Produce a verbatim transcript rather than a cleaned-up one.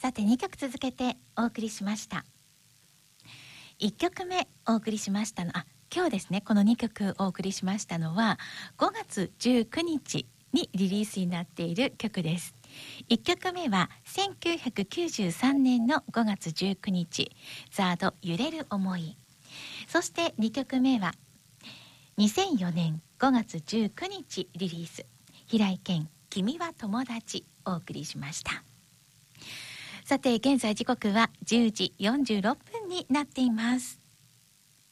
さてにきょく続けてお送りしました。いっきょくめお送りしましたのあ今日ですね、このにきょくお送りしましたのはごがつじゅうくにちにリリースになっている曲です。いっきょくめはせんきゅうひゃくきゅうじゅうさんねんのごがつじゅうくにち、ザード揺れる想い。そしてにきょくめはにせんよねんごがつじゅうくにちリリース、平井堅君は友達お送りしました。さて現在時刻はじゅうじよんじゅうろっぷんになっています。